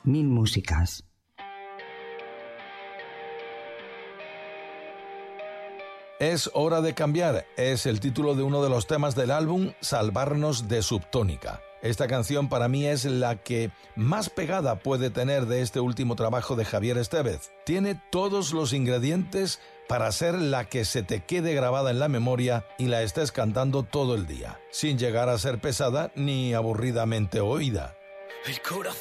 Mil músicas. Es hora de cambiar, es el título de uno de los temas del álbum Salvarnos de Subtónica. Esta canción para mí es la que más pegada puede tener de este último trabajo de Javier Estévez. Tiene todos los ingredientes para ser la que se te quede grabada en la memoria y la estés cantando todo el día, sin llegar a ser pesada ni aburridamente oída. El corazón